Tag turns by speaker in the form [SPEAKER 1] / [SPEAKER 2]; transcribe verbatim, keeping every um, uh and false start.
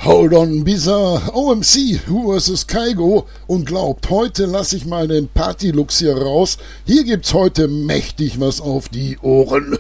[SPEAKER 1] Hold on, Bizarre, O M C versus Kaigo, und glaubt, heute lasse ich mal den Partylux hier raus. Hier gibt's heute mächtig was auf die Ohren.